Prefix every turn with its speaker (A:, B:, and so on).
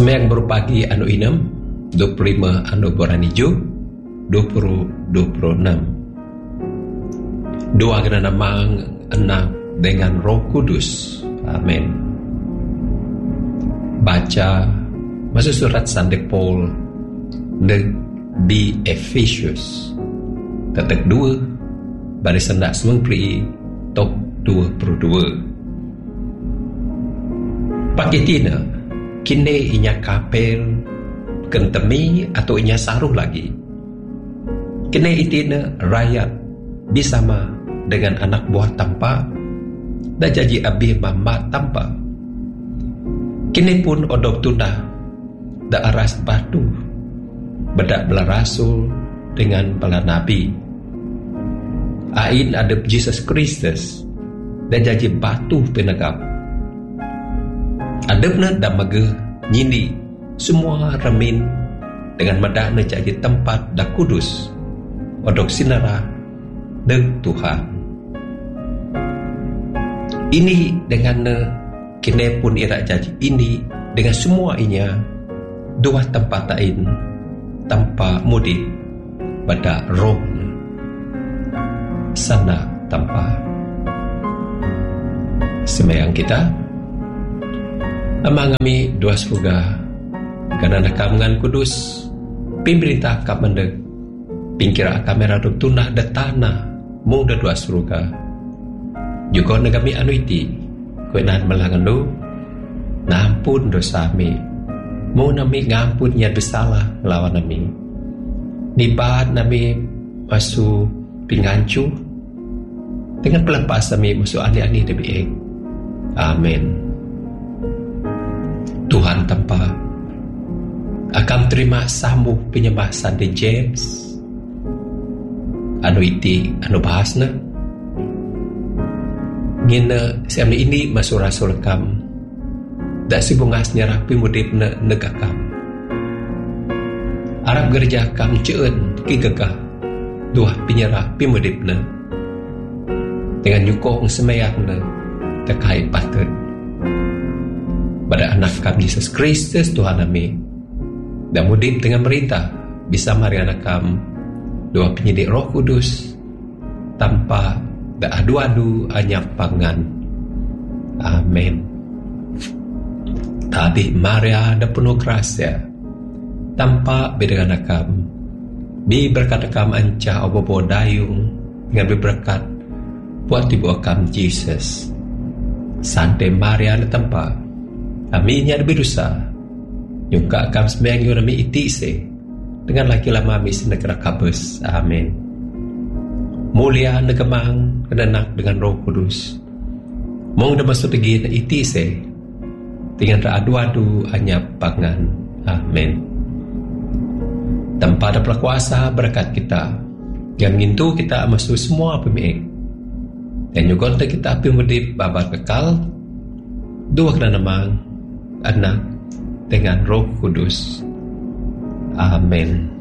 A: Sembayang berpagi anu inem 25 anu boranijo 2026. Doa kena namang Anak dengan Roh Kudus. Amin. Baca masuk surat Santo Paul di Efesius tetek 2 barisan dak semengpri tok 22. Paketina kini inya kapel kentemi atau inya saruh lagi. Kini itina rakyat bersama dengan anak buah tanpa dan janji abi mama tanpa. Kini pun odok tunda da aras batu bedak bala rasul dengan bala nabi. Ain adep Jesus Kristus dan janji batu penegap. Adepna dan mage nyindi semua remin dengan medakna jadi tempat dah kudus odok sinara dan Tuhan. Ini dengan kini pun irak jadi ini dengan semua inya dua tempat lain tanpa mudik pada roh sana tanpa sembahyang kita amang kami dua semoga karena nakamangan kudus pemerintah kamendek pingkira kamera duk tunah da tanah mung da dua semoga juga nagami anuiti kuenan melangan do ngampun dosa mi mau nami ngampun niat bersalah lawan nami nibat nami masuk pingancu dengan pelepas nami masuk ani-ani debi. Amin. Tuhan tanpa akan terima sambung penyembah Sandy James anu iti anu bahasna ngina siamni ini masuk rasul kam dak sibungas nyarah pimudipna negakam Arab gereja kam ceun ki gegah dua penyerah pimudipna dengan nyukong semayakna terkait patut pada anak kami Yesus Kristus Tuhan kami dan mudip dengan merintah bisa mari anak kami dua penyidik Roh Kudus tanpa da adu-adu hanya pangan. Amin. Tadi Maria da penuh grasya tanpa beda anak kami bi berkat kami anca obobo dayung dengan berkat buat ibu kami Jesus Sante Maria da tanpa kami nya berdosa juga kami sembahyang yo nami itise dengan laki lama mi senegara kabus. Amin. Mulia negemang kedenak dengan Roh Kudus mong da masuk lagi na itise dengan adu-adu hanya pangan. Amin. Tanpa ada perkuasa berkat kita yang ngintu kita masuk semua pemilik dan juga kita pimudip babat kekal dua kena namang anak dengan Roh Kudus. Amin.